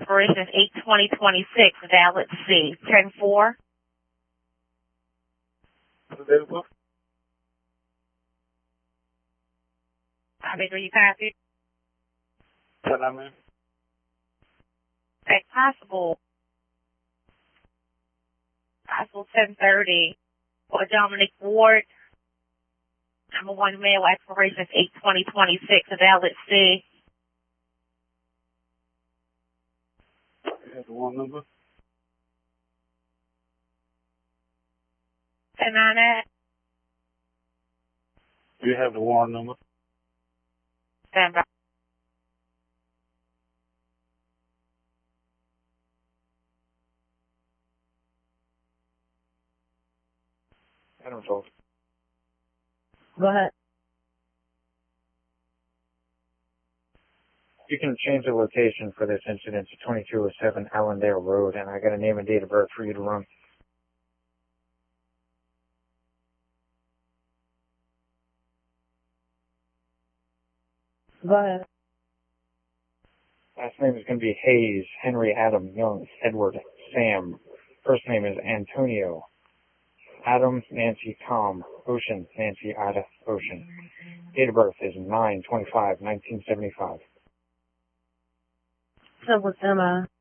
expiration is 8/20/26, valid C. 10-4. Available? I think, are you copy? What I mean? Okay, possible 10:30 for Dominic Ward. Number 1 male, expiration is 8/20/26, valid C. You have the wrong number? 10-9. You have the wrong number? Stand by. Adam told. Go ahead. You can change the location for this incident to 2207 Allendale Road, and I got a name and date of birth for you to run. Go ahead. Last name is going to be Hayes, Henry, Adam, Young, Edward, Sam. First name is Antonio. Adam, Nancy, Tom, Ocean, Nancy, Ida, Ocean. Date of birth is 9/25/1975. So with Emma.